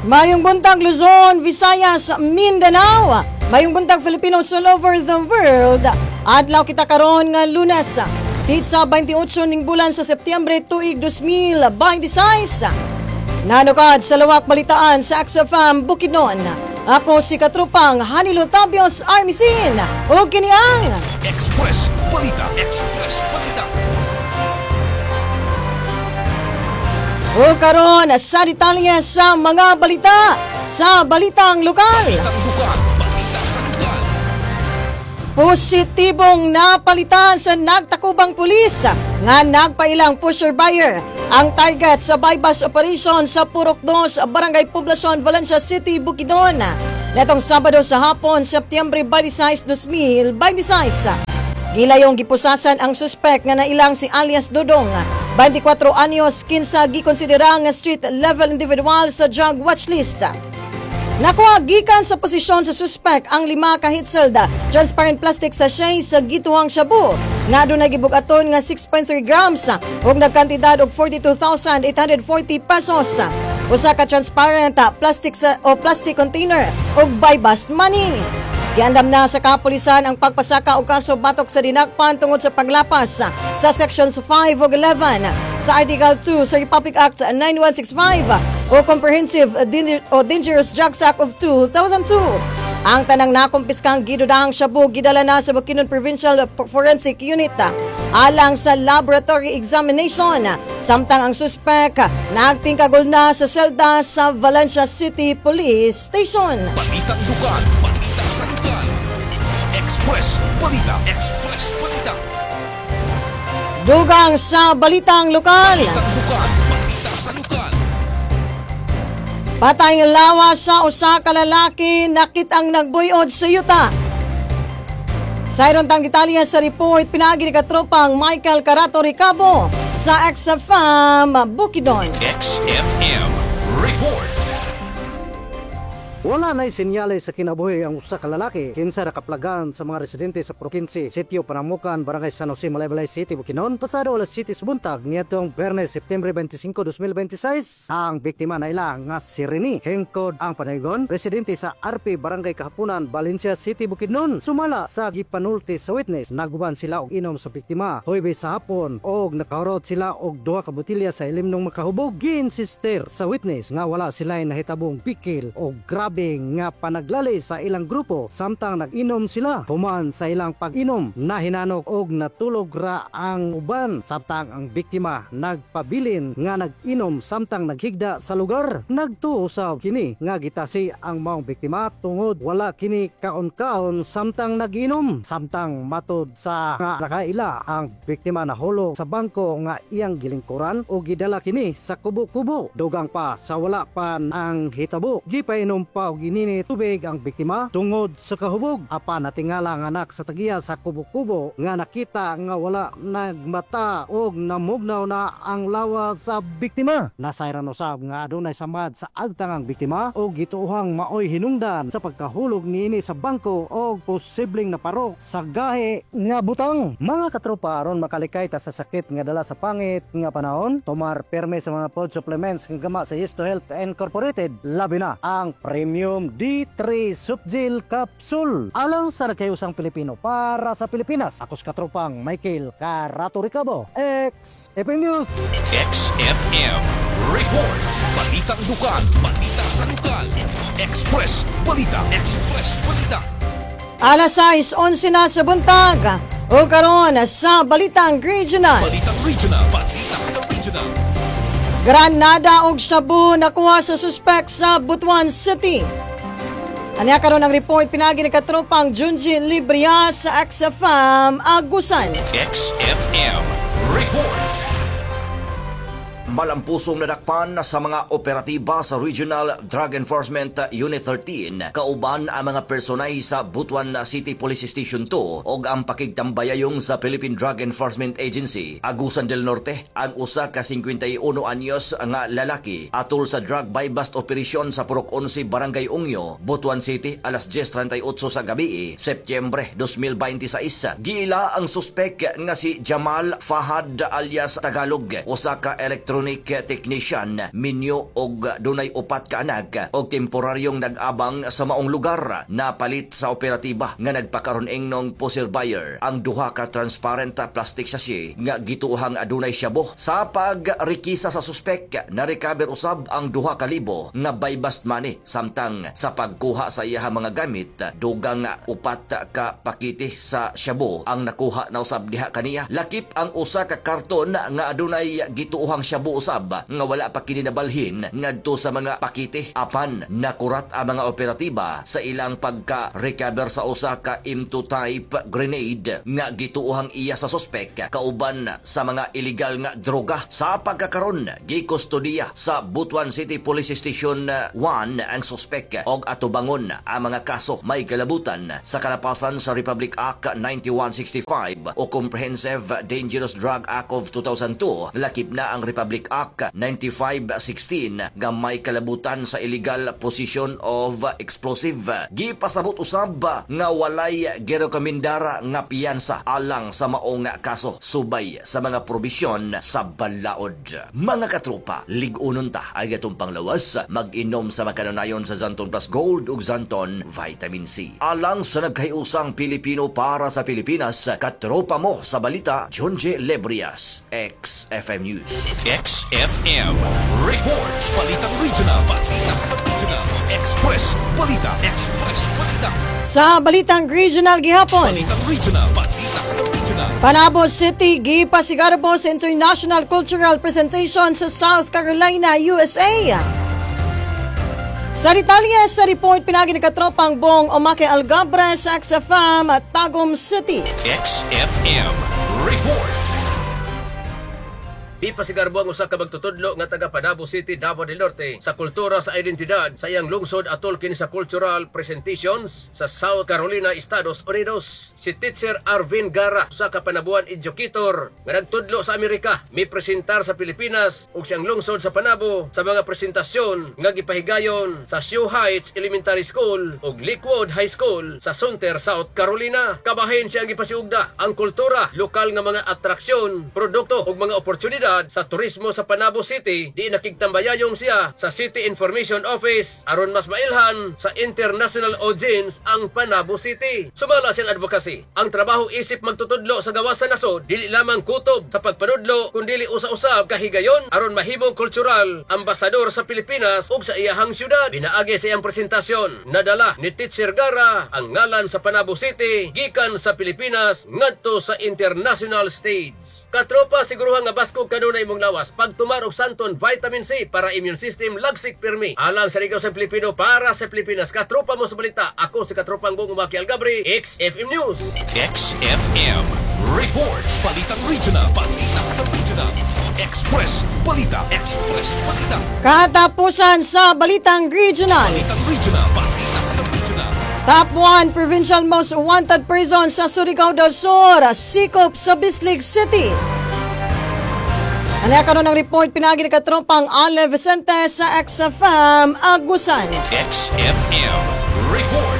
Mayong buntag Luzon, Visayas, Mindanao. Mayong buntag Filipinos all over the world. Adlaw kita karon nga Lunes. Sa 28 ning bulan sa Setyembre tuig 2026. Nanukad sa lawak balitaan sa XFM Bukidnon. Ako si Katrupang Hanilo Tabios Armisin. O kiniang Express Balita. Express Balita. O karon sa detalye sa mga balita sa balitang lokal. Balitang lugar. Balita sa lugar. Positibong napalitan sa nagtakubang pulis nga nagpailang pusher buyer ang target sa bypass operation sa Purok 2, Barangay Poblacion, Valencia City, Bukidnon. Netong Sabado sa hapon, Setyembre 26, 2026. Gilayong gipusasan ang suspect nga nailang si alias Dodong, 24 anyos, kinsa gikonsidera nga street level individual sa drug watchlist. Nakuha gikan sa posisyon sa suspect ang 5 ka hitselda transparent plastic sachet sa gituhang shabu nga adunay gibugaton nga 6.3 grams ug nagkantidad og 42,840 pesos. Usa ka transparent plastic container ug buy-bust money. Giandam na sa kapulisan ang pagpasaka og kaso batok sa dinakpan tungod sa paglapas sa Sections 5 ug 11 sa Article 2 sa Republic Act 9165 o Comprehensive Dangerous Drugs Act of 2002. Ang tanang nakumpiskang gidudahang shabu gidala na sa Bukidnon Provincial Forensic Unit alang sa laboratory examination. Samtang ang suspect nagtingkagol na sa selda sa Valencia City Police Station. Balitang lugar. Balita sa lugar. Express Balita. Express Balita. Dugang sa balitang lokal. Balitang lugar. Balita sa lugar. Patay nga lawas sa usa ka lalaki nakitang nagbuyod sa yuta. Sa iron tang detalye sa report pinagi ni katropang Michael Carato Ricabo sa XFM Bukidnon. XFM Report. Wala na'y senyales sa kinabuhi ang usa ka lalaki kinsa nakaplagan sa mga residente sa probinsya Sitio Panamukan, Barangay San Jose, Malaybalay City, Bukidnon. Pasado alas 7 sa buntag nitong Biyernes, Setyembre 25, 2026. Ang biktima na ilang nga si Rene Hengkod ang panaygon, residente sa RP Barangay Kahapunan, Valencia City, Bukidnon. Sumala sa gipanulti sa witness, naguban sila og inom sa biktima Huwebes sa hapon og nakahurot sila og 2 ka botelya sa ilim ng makahubog. Gi-insister sa witness nga wala sila nahitabong bikil o grabe nga panaglali sa ilang grupo samtang nag-inom sila. Human sa ilang pag-inom na hinanok og natulog ra ang uban samtang ang biktima nagpabilin nga nag-inom samtang naghigda sa lugar. Nagtuusaw kini nga gitasi ang maong biktima tungod wala kini kaon-kaon samtang nag-inom. Samtang matod sa nga nakaila ang biktima nahulog sa bangko nga iyang gilingkuran o gidala kini sa kubo-kubo. Dugang pa sa wala pa ang hitabo, gipainom pa og ginini tubig ang biktima tungod sa kahubog. Apan natingala ang anak sa tagiya sa kubo-kubo nga nakita nga wala nagmata og namugnaw na ang lawa sa biktima. Nasayran usab nga adunay samad sa agtang ang biktima o gituohang maoy hinungdan sa pagkahulog niini sa bangko o posibleng naparok sa gahe nga butang. Mga katropa, aron makalikay ta sa sakit nga dala sa pangit nga panahon, tomar perme sa mga food supplements nga gama sa Histo Health Incorporated, labi na ang Premium D3 Supgel Capsule alang sa nagkayusang Pilipino para sa Pilipinas. Ako si katropang Michael Carato Ricabo, XFM News. XFM Report. Balitang lugar. Balita sa lugar. Express Balita. Express Balita. Alas 6:11 na sa buntag. O karon sa balitang regional. Balitang regional. Balita sa regional. Granada og shabu nakuha sa suspect sa Butuan City. Anya karon ang report pinagi ni katropang Junji Libria sa XFM Agusan. XFM Report. Malampusong nadakpan sa mga operatiba sa Regional Drug Enforcement Unit 13 kauban ang mga personay sa Butuan City Police Station 2 ug ang pakigtambayayong sa Philippine Drug Enforcement Agency. Agusan del Norte, ang usa ka 51 anyos nga lalaki atol sa drug buy-bust operation sa Purok 11 Barangay Ungyo, Butuan City alas 10:38 sa gabi, Setyembre 2026. Giila ang suspek nga si Jamal Fahad alias Tagalog, usa ka electronic electronic technician minyo og dunay 4 ka anak og temporaryong nag-abang sa maong lugar na palit sa operatiba nga nagpakaron ingnog pusher buyer ang duha ka transparent plastic sachet nga gituohang adunay shabu. Sa pagrekisa sa suspek na-recover usab ang 2,000 nga buy-bust money samtang sa pagkuha sa iyang mga gamit dugang 4 ka pakete sa shabu ang nakuha na usab diha kaniya. Lakip ang usa ka karton nga adunay gituohang shabu usab nga wala pa kini nabalhin ngadto sa mga pakete apan nakurat ang mga operatiba sa ilang pagka-recover sa usa ka M2 type grenade nga gituohang iya sa suspek kauban sa mga illegal nga droga. Sa pagkakaron gikustudiya sa Butuan City Police Station 1 ang suspek og atubangon ang mga kaso may kalabutan sa kalapasan sa Republic Act 9165 o Comprehensive Dangerous Drug Act of 2002. Lakip na ang Republic Act 9516 nga may kalabutan sa illegal possession of explosive. Gipasabot usab nga walay girekomendara nga piyansa alang sa maong kaso subay sa mga probisyon sa balaod. Mga katropa, lig-unon ta ay gatong panglawas mag-inom sa makananayon sa Zanton Plus Gold ug Zanton Vitamin C. Alang sa nagkayusang Pilipino para sa Pilipinas, katropa mo sa balita, Jonje Lebrias, XFM News. XFM Report. Balitang regional. Balitang sa regional. Express. Balita. Express. Balita. Sa balitang regional gihapon, Balitang regional. Balitang sa regional. Panabo City gipasigarbo sa International Cultural Presentation sa South Carolina, USA. Sa detalye sa report pinagi ni katropang Bong Omake Algabre sa XFM at Tagum City. XFM Report. Di pasigarbo ang usa ka magtutudlo nga taga Panabo City, Davao del Norte sa kultura sa identidad sa iyang lungsod atol kini sa cultural presentations sa South Carolina, Estados Unidos. Si Teacher Arvin Gara, usa ka Panabuan educator nga nagtudlo sa Amerika, mi presentar sa Pilipinas ug siyang lungsod sa Panabo sa mga presentasyon nga gipahigayon sa Sioux Heights Elementary School ug Lakewood High School sa Sumter, South Carolina. Kabahin siyang gipasiugda ang kultura, lokal nga mga atraksyon, produkto ug mga oportunidad sa turismo sa Panabo City. Di nakigtambayayong siya sa City Information Office aron mas mailhan sa international audience ang Panabo City. Sumala siyang advocacy. Ang trabaho isip magtutudlo sa gawas sa nasod dili lamang kutob sa pagpanudlo kundi usa-usab kahigayon aron mahimong kultural ambasador sa Pilipinas ug sa iyahang syudad. Binaagi sa iyang presentasyon nadala ni Teacher Gara ang ngalan sa Panabo City gikan sa Pilipinas ngadto sa international stage. Katropa, siguruhan nga baskog kanunay mong lawas pagtumar og Santon Vitamin C para immune system lagsik pirmi. Alang sa ligaw sa Pilipino para sa Pilipinas. Katropa mo sa balita. Ako si katropang Bong Omake Algabre, XFM News. XFM Report. Balitang regional. Balitang sa regional. Express. Balita. Express. Balita. Katapusan sa balitang regional. Balitang regional. Balitang sa regional. Top 1 Provincial Most Wanted Person sa Surigao del Sur, sikop sa Bislig City. Ano karon ng report pinagi ni katropang Ale Vicente sa XFM Agusan. XFM Report.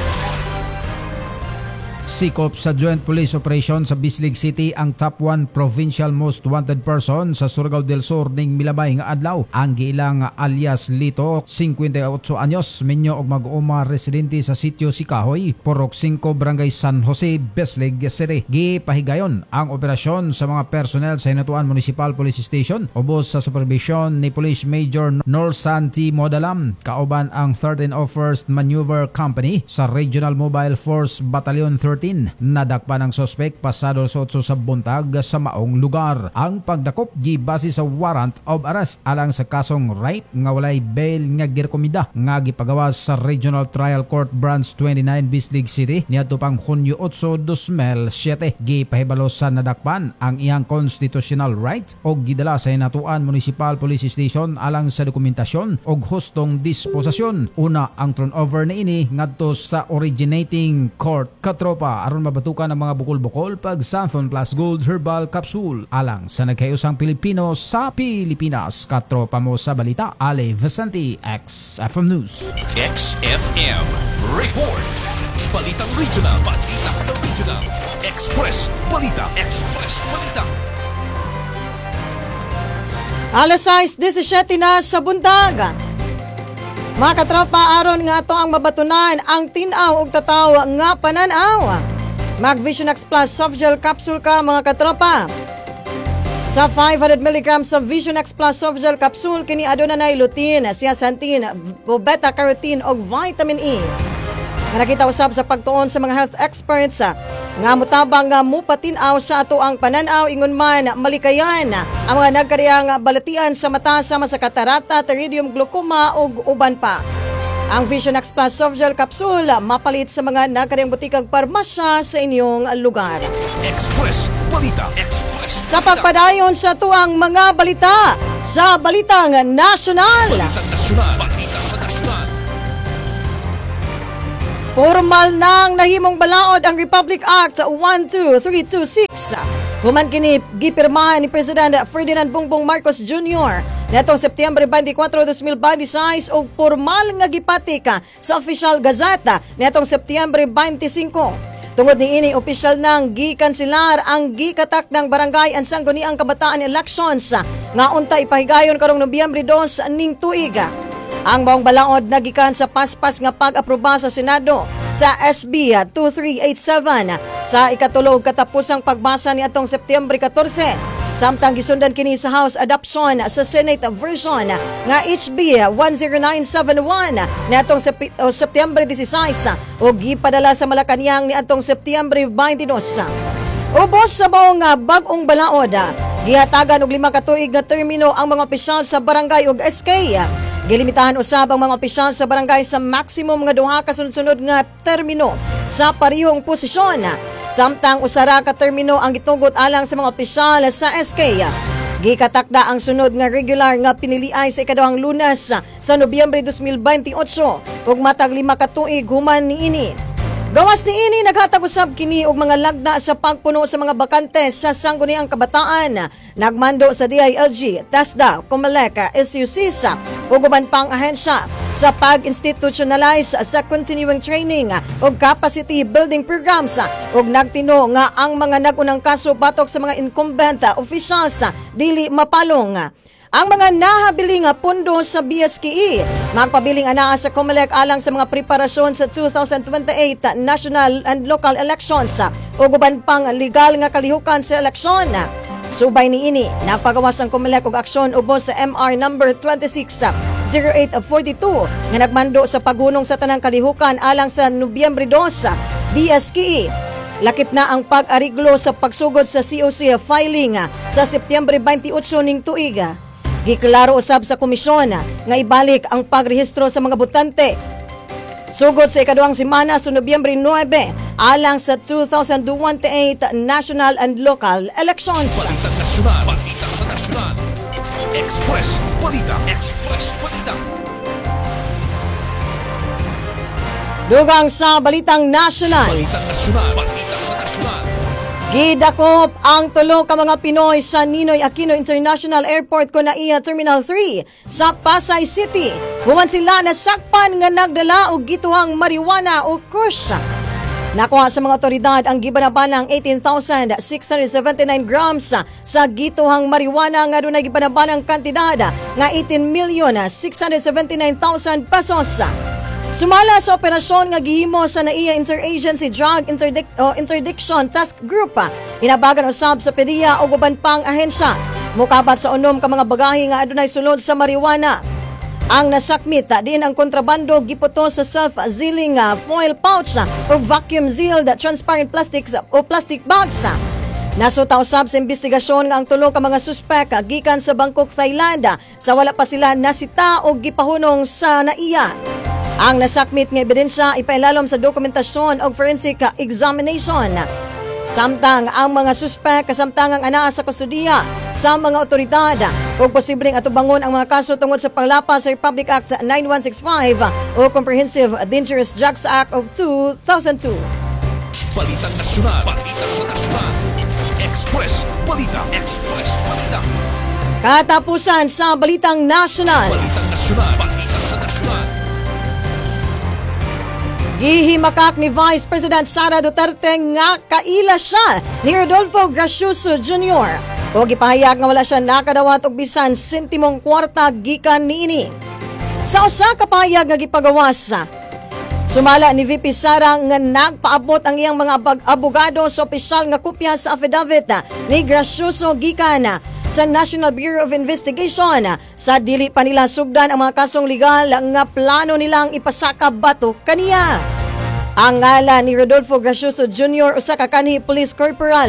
Sikop sa Joint Police Operation sa Bislig City ang top 1 Provincial Most Wanted Person sa Surigao del Sur ning milabay nga adlaw. Ang giilang alias Lito, 58 anyos, minyo og mag-uma residente sa sitio Sikahoy, Purok 5, Barangay San Jose, Bislig City. Gipahigayon ang operasyon sa mga personnel sa Hinatuan Municipal Police Station ubos sa supervision ni Police Major Nor Santi Modalam, kauban ang 13 of 1st Maneuver Company sa Regional Mobile Force Battalion 13. Nadakpan ang suspect pasado sa 8 sa buntag sa maong lugar. Ang pagdakop gibase sa warrant of arrest alang sa kasong rape nga walay bail nga girekomenda nga gipagawas sa Regional Trial Court Branch 29 Bislig City niadto pang Hunyo 8, 2007. Gipahibalo sa nadakpan ang iyang constitutional right og gidala sa Hinatuan Municipal Police Station alang sa dokumentasyon og hustong disposasyon. Una ang turnover niini ngadto sa originating court. Katropa, aron mabatukan ang mga bukol-bukol pag Santon Plus Gold Herbal Capsule alang sa nagkayusang Pilipino sa Pilipinas. Katropa mo sa balita, Ale Vicente, XFM News. XFM Report. Balitang regional. Balitang sa regional. Express. Balita. Express. Balita. Alas 6:17 na sa buntag. Mga katropa, aron nga ato ang mabatunan ang tinaw ug tataw nga pananaw. Mag Visionex Plus soft gel capsule ka mga katropa. Sa 500 mg sa Visionex Plus soft gel capsule kini aduna nay lutein, zeaxanthin, beta carotene ug vitamin E. Nga nakita usab sa pagtuon sa mga health experts nga mutabang nga mupatinaw sa ato ang pananaw ingon man malikayan ang mga nagkariyang balatian sa mata sama sa katarata, pterygium, glaucoma ug uban pa. Ang Visionex Plus soft gel capsule mapalit sa mga nagkariyang butikang parmasya sa inyong lugar. Express Balita. Express Sa pagpadayon sa tuang mga balita sa Balitang Nasyonal. Balitang Nasyonal. Balita sa Nasyonal. Formal nang nahimong balaod ang Republic Act 12326. Human kini gipirmahan ni President Ferdinand Bongbong Marcos Jr. netong Setyembre 24, 2026 o formal nga gipatik sa Official Gazette netong Setyembre 25. Tungod ni ini opisyal nang gikanselar ang gikatak ng Barangay and Sangguniang Kabataan Elections nga unta ipahigayon karong Nobyembre 2 ning tuig. Ang maong balaod nagikan sa paspas nga pag-aproba sa Senado sa SB 2387 sa ikatulog katapusang pagbasa ni atong Setyembre 14. Samtang gisundan kini sa House adoption sa Senate version nga HB 10971 niadtong Setyembre 16 ug gipadala sa Malacañang niadtong Setyembre 22. Ubos sa baong bag-ong balaod, gihatagan og 5 ka tuig nga termino ang mga opisyal sa barangay ug SK. Gilimitahan usab ang mga opisyal sa barangay sa maximum nga 2 ka sunod-sunod nga termino sa parihong posisyon. Samtang usara ka termino ang gitugot alang sa mga opisyal sa SK. Gikatakda ang sunod nga regular nga piniliay sa ikaduhang Lunes sa Nobyembre 2028 ug matag 5 ka tuig human niini. Gawas niini naghatag usab kini og mga lagda sa pagpuno sa mga bakante sa Sangguniang Kabataan. Nagmando sa DILG, TESDA, COMELEC, SUCISA ug uban pang ahensya sa pag-institutionalize sa continuing training ug capacity building programs ug nagtino nga ang mga nagunang kaso batok sa mga incumbent officials dili mapalong. Ang mga nahabiling pundo sa BSKE magpabiling anaa sa COMELEC alang sa mga preparasyon sa 2028 national and local elections ug uban pang legal nga kalihukan sa eleksyon. Subay niini, nagpagawas ang COMELEC og aksyon ubos sa MR number 260842 nga nagmando sa paghunong sa tanang kalihukan alang sa Nobyembre 2 BSKE. Lakip na ang pag-ariglo sa pagsugod sa COC filing sa Setyembre 28 ning tuig. Giklaro usab sa komisyon nga ibalik ang pagrehistro sa mga botante sugod sa ikaduhang semana sa Nobyembre 9 alang sa 2028 national and local elections. Balitang Nasyonal. Balita sa Nasyonal. Express Balita. Express Balita. Dugang sa Balitang Nasyonal. Balitang Nasyonal. Balita sa Nasyonal. Gidakop ang tulo ka mga Pinoy sa Ninoy Aquino International Airport Conaiya Terminal 3 sa Pasay City. Human sila nasakpan nga nagdala og gituhang marijuana o kush. Nakuha sa mga otoridad ang gibanabanang 18,679 grams sa gituhang marijuana nga dunay gibanabanang kantidad nga 18,679,000 pesos. Sumala sa operasyon nga gihimo sa NAIA Interagency Drug Interdiction Task Group, inabagan usab sa PDEA o uban pang ahensya. Mukabat sa unom ka mga bagahe nga adunay sulod sa marijuana. Ang nasakmit din ang kontrabando giputo sa self-sealing foil pouch o vacuum-sealed transparent plastics o plastic bags. Nasuta usab sa investigasyon nga ang tulo ka mga suspek gikan sa Bangkok, Thailand sa wala pa sila nasita o gipahunong sa NAIA. Ang nasakmit nga ebidensya ipailalom sa dokumentasyon o forensic examination. Samtang ang mga suspek kasamtangang anaa sa kustudiya sa mga otoridad o posibleng atubangon ang mga kaso tungod sa panglapas sa Republic Act 9165 o Comprehensive Dangerous Drugs Act of 2002. Balitang Nasyonal. Balita sa Nasyonal. Express Balita. Express Balita. Katapusan sa Balitang Nasyonal. Balitang Nasyonal. Balita sa Nasyonal. Gihimakak ni Vice President Sara Duterte nga kaila siya ni Rodolfo Gracioso Jr. O gipahayag nga wala siya nakadawat og bisan sentimong kwarta gikan niini. Sa usa ka pahayag nga gipagawas, sumala ni VP Sara nga nagpaabot ang iyang mga abogado sa opisyal nga kopya sa affidavit ni Gracioso gikan sa National Bureau of Investigation sa dili pa nila sugdan ang mga kasong legal nga plano nilang ipasaka batok kaniya. Ang ngalan ni Rodolfo Gracioso Jr. usa ka kanhi police corporal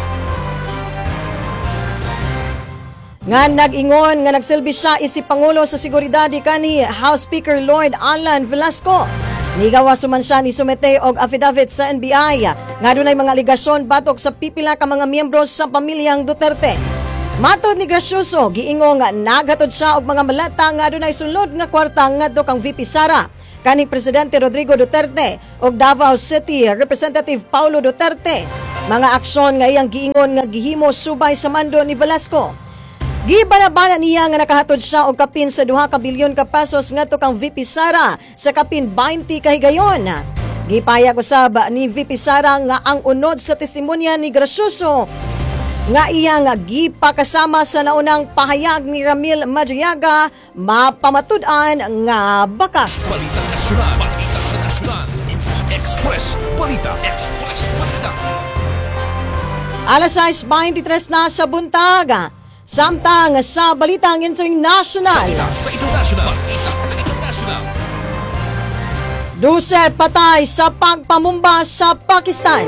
nga nag-ingon nga nagsilbi siya isip Pangulo sa Seguridad kanhi House Speaker Lloyd Alan Velasco. Nigawas man siya ni sumete og affidavit sa NBI nga dunay mga aligasyon batok sa pipila ka mga miyembro sa pamilyang Duterte. Matod ni Gracioso, giingong nga naghatod siya og mga malata nga dunay sulod nga kwarta ngadto kang VP Sara kaning Presidente Rodrigo Duterte og Davao City Representative Paulo Duterte. Mga aksyon nga iyang giingon nga gihimo subay sa mando ni Velasco. Gibanabana niya nga nakahatod siya og kapin sa 2 ka bilyon ka pesos ngadto kang VP Sara sa kapin 20 ka higayon. Gipayag usab ni VP Sara nga ang unod sa testimonya ni Gracioso nga iyang gipakasama sa naunang pahayag ni Ramil Madriaga mapamatud-an nga baka. Balita nasyonal. Balita sa nasyonal. Express Balita. Express Balita. Alas 6:23 na sa buntag. Samtang sa Balitang International. Balita sa international. Balita sa international. 12 patay sa pagpamumba sa Pakistan.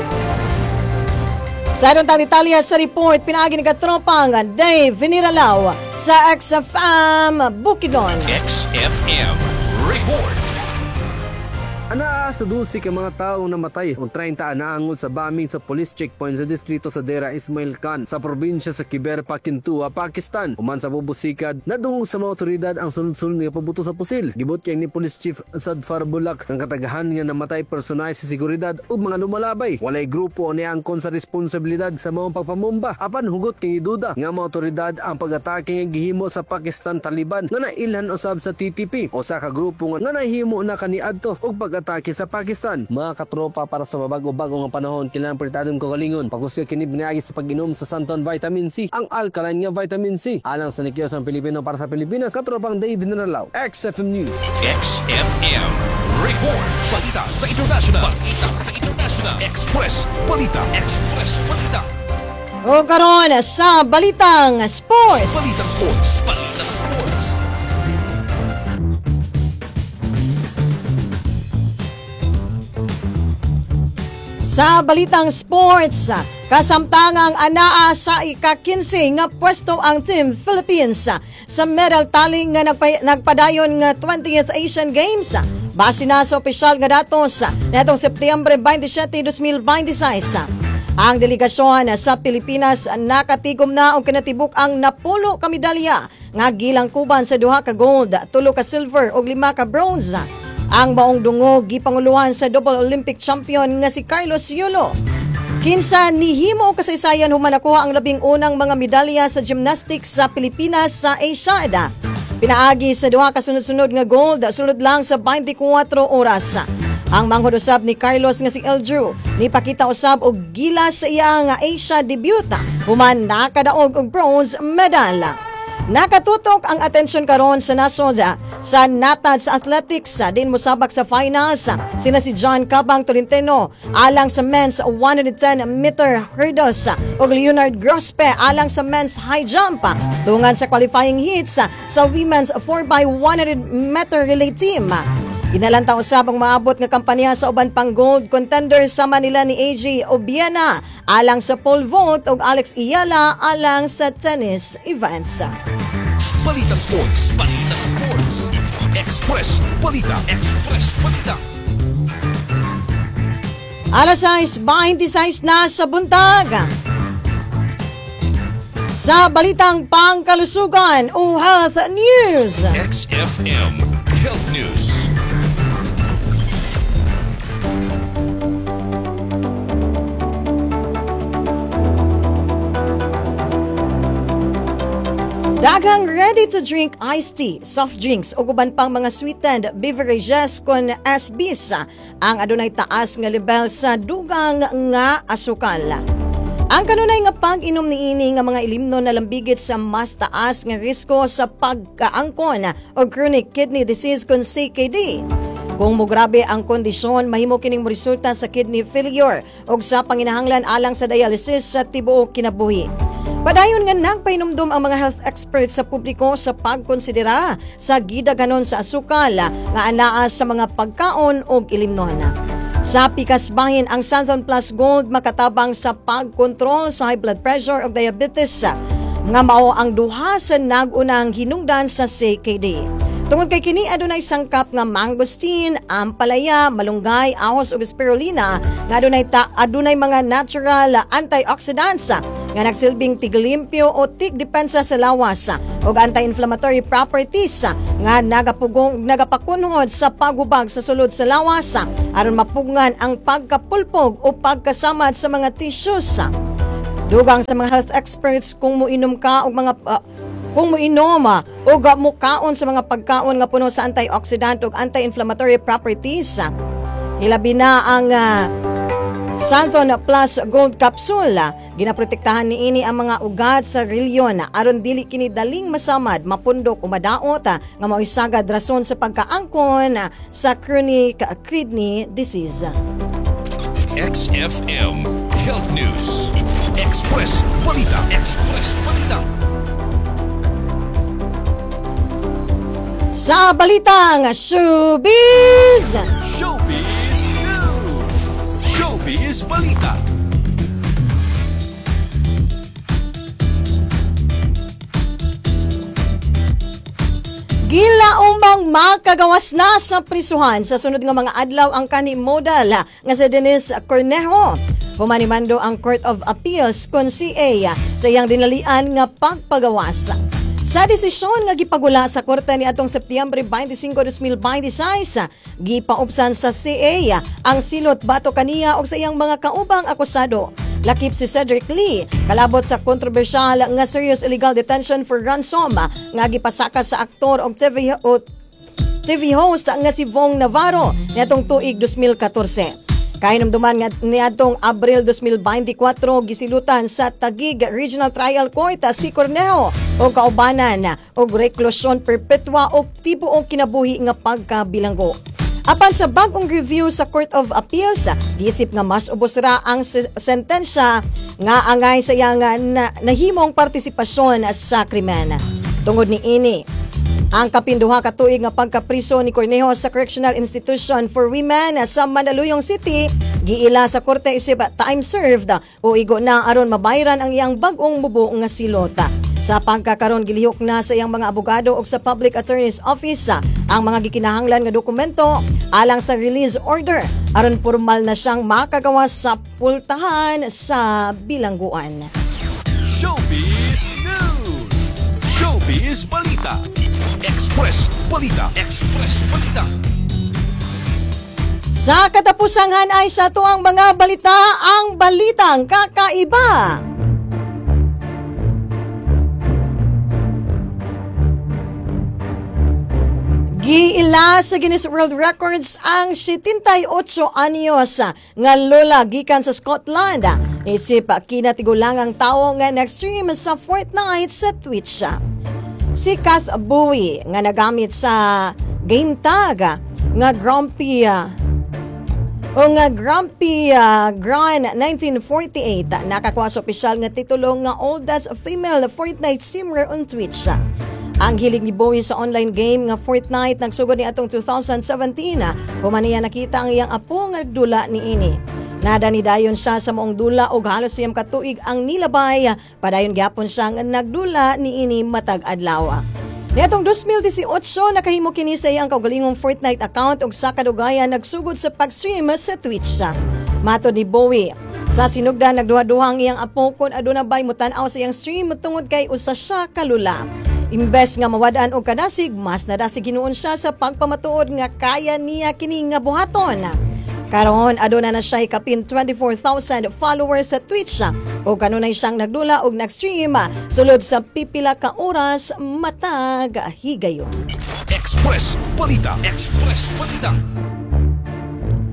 Sa iron detalye sa report, pinagi ni katropang Dave Viniralaw sa XFM Bukidnon. XFM Report. Ana sa 12 ka mga taong namatay ug 30 naangol sa bombing sa police checkpoint sa distrito sa Dera Ismail Khan sa probinsya sa Khyber Pakhtunkhwa, Pakistan. Human sa bubusikad, nadungog sa mga otoridad ang sunod-sunod nga pabuto sa pusil. Gibot kay ni Police Chief Sadfar Bulak ang katagahan nga namatay personay sa seguridad ug mga lumalabay. Walay grupo ni angkon sa responsibilidad sa mga pagpamumba. Apan hugot kay duda nga mga otoridad ang pag-atake nga gihimo sa Pakistan Taliban nga nailhan usab sa TTP o sa ka grupo nga nahimo na kaniadto og pag-atake sa Pakistan. Mga katropa, para sa mabago-bago nga panahon, kailangan pritadong kagalingon. Pagkusya kini biniagi sa pag-inom sa Santon Vitamin C, ang alkaline nga vitamin C. Alang sa nikiyos ang Pilipino para sa Pilipinas, katropang Dave Vinaralaw, XFM News. XFM Report. Balita sa international. Balita sa international. Express Balita. Express Balita. O karon sa Balitang Sports. Balitang Sports. Balita sa sports. Sa Balitang Sports, kasamtangang anaa sa ika-15 nga pwesto ang Team Philippines sa medal tally nga nagpadayon nga 20th Asian Games. Base na sa opisyal nga datos netong Setyembre 27, 2026. Ang delegasyon sa Pilipinas nakatigom na og kinatibuk ang napulo ka medalya nga gilangkuban sa 2 ka gold, 3 ka silver ug 5 ka bronze. Ang baong dungog gipanguluhan sa double Olympic champion nga si Carlos Yulo. Kinsa nihimo og kasaysayan human nakuha ang labing unang mga medalya sa gymnastics sa Pilipinas sa Asiada. Pinaagi sa 2 ka sunod-sunod nga gold, sulod lang sa 24 oras. Ang manghud usab ni Carlos nga si Eldrew nipakita usab og gilas sa iyang Asia debut human nakadaog og bronze medal. Nakatutok ang atensyon karon sa nasod sa natad sa athletics din mosabak sa finals sina si John Cabang Tolentino alang sa men's 110 meter hurdles ug Leonard Grospe alang sa men's high jump tungan sa qualifying heats sa women's 4x100 meter relay team. Ginalanta usab ang maabot nga kampanya sa uban pang gold contenders sama nila ni AJ Obiena alang sa pole vault ug Alex Iyala alang sa tennis events. Balitang Sports. Balita sa sports. Express Balita. Express Balita. Alas 6:26 na sa buntag. Sa Balitang Pangkalusugan o Health News. XFM Health News. Daghang ready-to-drink iced tea, soft drinks o uban pang mga sweetened beverages kon SBs ang adunay taas nga level sa dugang nga asukal. Ang kanunay nga pag-inom niini nga mga ilimnon na lambigit sa mas taas nga risko sa pagkaangkon o chronic kidney disease kon CKD. Kung mograbe ang kondisyon, mahimo kining resulta sa kidney failure o sa panginahanglan alang sa dialysis sa tibuok kinabuhi. Padayon nga nagpainumdum ang mga health experts sa publiko sa pagkonsidera sa gidaganon sa asukal nga anaa sa mga pagkaon o ilimnon. Sa pikas bahin, ang Santhon Plus Gold makatabang sa pagkontrol sa high blood pressure o diabetes nga mao ang duha sa nagunang hinungdan sa CKD. Tungod kay kini adunay sangkap nga mangosteen, ampalaya, malunggay, ahos ug spirulina nga adunay mga natural antioxidants nga nagsilbing tiglimpyo o tigdepensa sa lawas ug anti-inflammatory properties nga nagapakunhod sa paghubag sa sulod sa lawas aron mapugngan ang pagkapulpog o pagkasamad sa mga tissues. Dugang sa mga health experts kung moinom ka og mga kung moinom o mukaon sa mga pagkaon nga puno sa antioxidant ug anti-inflammatory properties, hilabi na ang Santhon Plus Gold Capsule. Ginaprotektahan niini ang mga ugat sa relyon aron dili kini daling masamad, mapundok o madaot nga mao'y sagad rason sa pagkaangkon sa chronic kidney disease. XFM Health News. Express Balita. Express Balita. Sa balitang showbiz, Showbiz News. Showbiz Balita. gila umang makagawas na sa prisuhan sa sunod nga mga adlaw ang kani model nga si Dennis Cornejo. Humanimando ang Court of Appeals kon CA sa iyang dinalian nga pagpagawas. Sa desisyon nga gipagula sa korte ni atong Setyembre 25, 2026, gipaupsan sa CA ang silot bato kaniya og sa iyang mga kaubang akusado. Lakip si Cedric Lee, kalabot sa kontrobersyal nga serious illegal detention for ransom nga gipasaka sa aktor og TV host nga si Vong Navarro niadtong tuig 2014. Kahinumduman nga niadtong Abril 2024 gisilutan sa Taguig Regional Trial Court si Cornejo o kaubanan og reklusyon perpetua o tibuok kinabuhi nga pagkabilanggo. Apan sa bagong review sa Court of Appeals, giisip nga mas ubos ra ang sentensya nga angay sa iyang nahimong partisipasyon sa krimen. Tungod ni ini, ang kapinduha ka tuig nga pagkapriso ni Cornejo sa Correctional Institution for Women sa Mandaluyong City, giila sa korte isip time served o igo na aron mabayaran ang iyang bag-ong mubo nga silota. Sa pagkakaron gilihok na sa iyang mga abogado o sa Public Attorney's Office ang mga gikinahanglan nga dokumento alang sa release order aron formal na siyang makagawas sa pultahan sa bilangguan. Showbiz News. Showbiz Balita. Express Balita. Express Balita. Sa katapusang ay sa tuang mga balita, ang balitang kakaiba. Giila sa Guinness World Records ang 78 anyos nga lola gikan sa Scotland. Isip kinatigulang ang tao nga nag-stream sa Fortnite sa Twitch. Si Kath Bowie nga nagamit sa game tag nga Grumpy Grand 1948 nakakuha sa opisyal nga titulo nga oldest female Fortnite streamer on Twitch. Ang hilig ni Bowie sa online game nga Fortnite nagsugod ni atong 2017 human niya nakita ang iyang apo nga nagdula niini. Nadanidayon siya sa moong dula og halos siyam katuig ang nilabay, padayon gyapon siya nga nagdula niini matag adlaw. Niatong 2018 nakahimo kini sa iyang kaugalingong Fortnite account ug sa kadugayan nagsugod sa pag-stream sa Twitch. Mato ni Bowie, sa sinugdan nagduha-duha ang iyang apo kon aduna bay mutan-aw sa iyang stream tungod kay usa siya kalula. Imbes nga mawadaan og kadasig, mas nadasig hinuon siya sa pagpamatuod nga kaya niya kini nga buhaton. Karon aduna na siya kapin 24,000 followers sa Twitch o kanunay siyang nagdula og nag-stream sulod sa pipila ka oras matag higayon. Express Balita. Express Balita.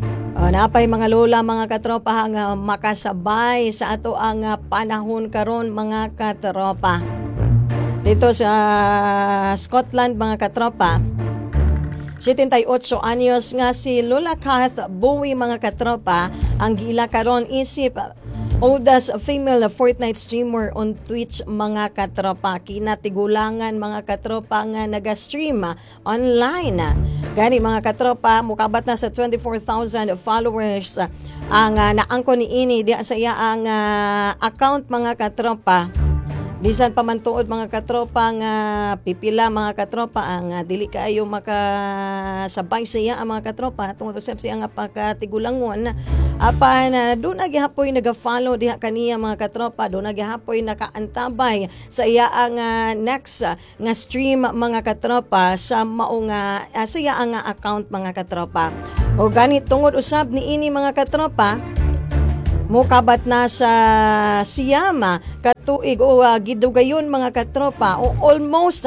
Napay mga lola, mga katropa nga makasabay sa ato ang panahon karon, mga katropa. Dito sa Scotland, mga katropa, 78 anyos nga si Lola Kath Bowie, mga katropa, ang gila karon isip oldest female Fortnite streamer on Twitch, mga katropa. Kinatigulangan, mga katropa, nga naga-stream online. Gani, mga katropa, mukabat na sa 24,000 followers ang naangko ni ini di sa iya ang account, mga katropa. Bisan pa man tuod, mga katropa, nga pipila, mga katropa, ang dili kaayo makasabay siya ang mga katropa tungod usab siya nga pagkatigulangon. Apan doon nagihapoy naga-follow diha kaniya, mga katropa, doon nagihapoy nakaantabay sa iya ang next nga stream, mga katropa, sa maong sa iya ang account, mga katropa. O ganit tungod usab ni ini, mga katropa, mukabat na sa siyama katuig o gidugayon, mga katropa, o almost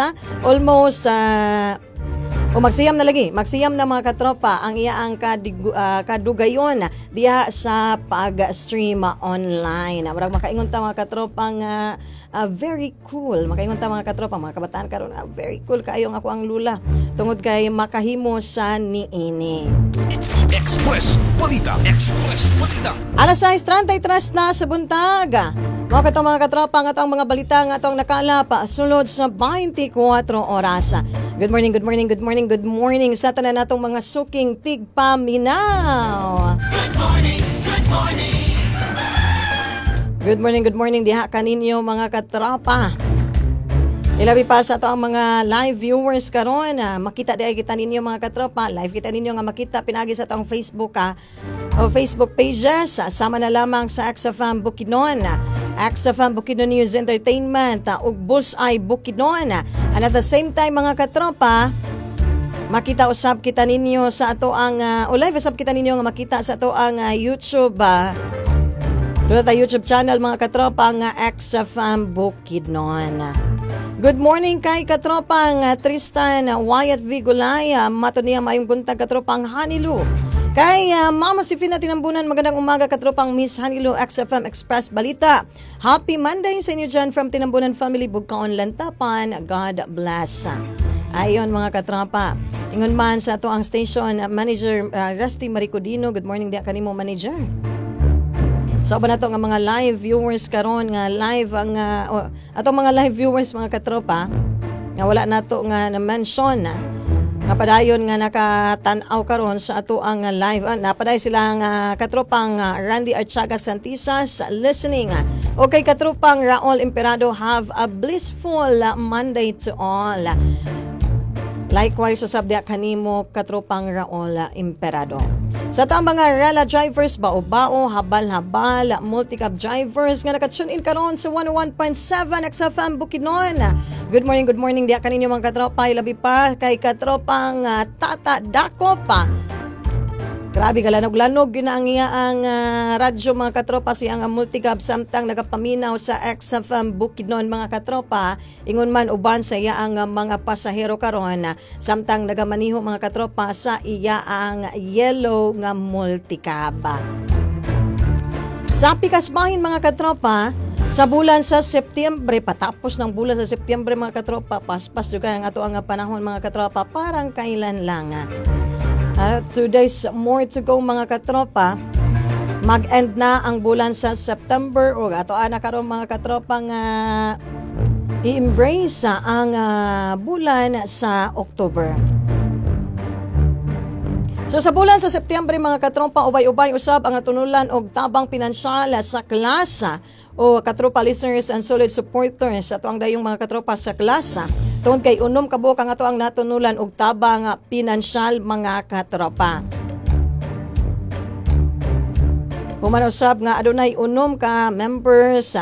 magsiyam na lagi, magsiyam na, mga katropa, ang iyaang kadugayon diha sa pag-stream online. Murag makaingon ta, mga katropa, nga very cool. Makaingon ta, mga katropa, mga kabataan karon, very cool kayo nga ako ang lula tungod kay makahimo sa niini. Express Balita. Express Balita. Alas 6:33 na sa buntag. Mga katong, mga katropa, nga atong mga balita nga atong nakalap sulod sa 24 oras. Good morning, good morning, good morning, good morning sa tanan natong mga suking tigpaminaw. Good morning, good morning. Good morning, good morning diha kaninyo, mga katropa. Ilabi pa sa ito ang mga live viewers karon. Makita di kita ninyo, mga katropa. Live kita ninyo nga makita pinagi sa itong Facebook o Facebook pages. Sama na lamang sa XFM Bukidnon, XFM Bukidnon News Entertainment, ug Bullseye Bukidnon. And at the same time, mga katropa, makita usab kita ninyo sa ato ang live usab kita ninyo nga makita sa ato ang YouTube doon tayo YouTube channel, mga katropa, nga XFM Bukidnon. Good morning kay katropang Tristan Wyatt Vigulay. Mato niya mayong buntag, katropang Hanilu. Kay Mama Sifina Tinambunan, magandang umaga, katropang Miss Hanilu, XFM Express Balita. Happy Monday sa inyo dyan from Tinambunan Family, Bugkaon, Lantapan. God bless. Ayon, mga katropa. Ingon man sa ato ang station manager Rusty Maricodino. Good morning diya kanimo, manager. So ba nato nga mga live viewers karon nga live ang atong mga live viewers, mga katropa, nga wala nato nga na-mention nga padayon nga nakatan-aw karon sa ato ang live. Napaday sila nga katropang Randy Archaga Santisas listening. Okay, katropang Raul Imperado, have a blissful Monday to all. Likewise, usab diya kanimo, katropang Raul Imperado. Sa taong mga rala drivers, bao-bao, habal-habal, multi-cab drivers nga nakatune in karon sa 101.7 XFM Bukidnon. Good morning diya kaninyo, mga katropa. Ilabi pa kay katropang Tata Dakopa. Grabe, kalanog-lanog yun ang radyo, mga katropa, siyang multi-cab samtang nagapaminaw sa XFM Bukidnon, mga katropa. Ingon man uban sa iya ang mga pasahero karon samtang nagamaniho, mga katropa, sa iya ang yellow nga multi-cab. Sa pikasbahin, mga katropa, sa bulan sa Setyembre, patapos ng bulan sa Setyembre, mga katropa, paspas juga ang ato ang panahon, mga katropa, parang kailan lang. 2 days more to go, mga katropa. Mag-end na ang bulan sa September o ato ana karon, mga katropa, nga i-embrace ang bulan sa October. So sa bulan sa Setyembre, mga katropa, ubay-ubay usab ang tunulan og tabang pinansyal sa klasa o katropa listeners and solid supporters ato ang dayong mga katropa sa klasa. Tungod kay unom kabuok ang ato ang natunulan og tabang pinansyal, mga katropa. Human usab nga adunay unom ka members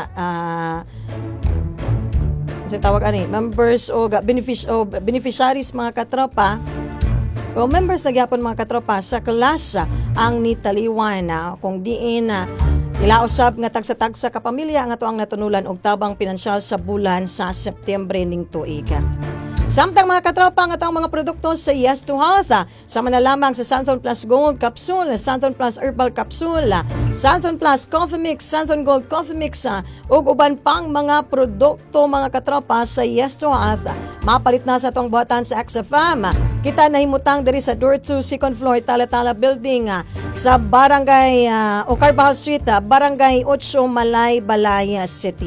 members o beneficiaries, mga katropa. O members na gyapon, mga katropa, sa klasa ang nitaliwan kung diin ila usab nga tagsa-tagsa ka pamilya nga ato ang natunulan og tabang pinansyal sa bulan sa Setyembre ning tuig. Samtang mga katropa ang atong mga produkto sa Yes to Health, sama na lamang sa Santhon Plus Gold Capsule, Santhon Plus Herbal Capsule, Santhon Plus Coffee Mix, Santhon Gold Coffee Mix, ug uban pang mga produkto mga katropa sa Yes to Health. Mapalit na sa atong buhatan sa XFM. Kita nahimutang diri sa door 2, second floor, Talatala Building sa Barangay o Carbajal Street, Barangay 8, Malay, Balaya City.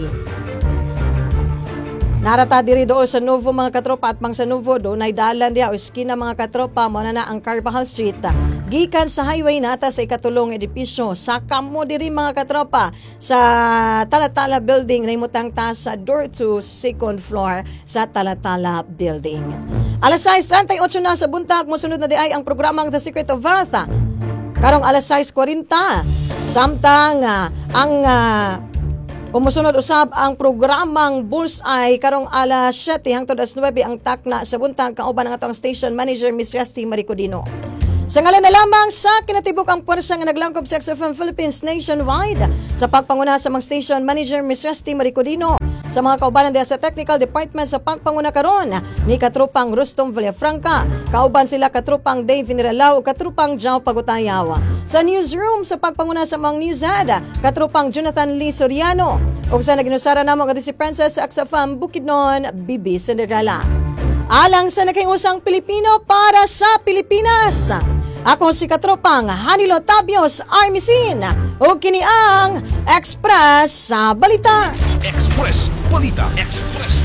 Narata diri doon sa Novo mga katropa at mang sa Novo doon ay dalan dia o eskina mga katropa mo na ang Carbajal Street. Gikan sa highway nata sa ikatulong edipisyo. Saka mo diri mga katropa sa Talatala Building na imutang ta sa door 2 second floor sa Talatala Building. Alas 6:38 na sa buntag mo sunod na di ay ang programang The Secret of Wealth. Karong alas 6:40 samtang ang umusunod usab ang programang Bullseye karong alas 7 hangtod alas 9 ang takna sa buntag kauban ang atong station manager Miss Rusty Maricodino. Sa ngalan na lamang sa kinatibuk ang puwersa nga naglangkob sa XFM Philippines nationwide sa pagpanguna sa mga station manager Miss Rusty Maricodino, sa mga kaubanan diya sa technical department sa pagpanguna karon ni katrupang Rustom Villafranca, kauban sila katrupang Dave Viniralao, katrupang Jao Pagutayaw. Sa newsroom sa pagpanguna sa mga newsad, katrupang Jonathan Lee Soriano, ug sa naginusara namo nga si Princess sa XFM Bukidnon, Bibi Cinderella. Alang sa nakiusang Pilipino para sa Pilipinas. Ako si katropang Hanilo Tabios Armisin ug kini ang Express sa Balita. Express Balita. Express